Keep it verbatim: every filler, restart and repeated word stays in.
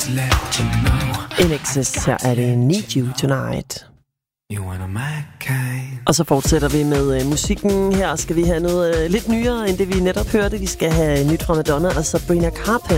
In Excess, her er det Need You Tonight. Og så fortsætter vi med uh, musikken. Her skal vi have noget uh, lidt nyere, end det vi netop hørte. Vi skal have nyt fra Madonna og Sabrina Carpenter.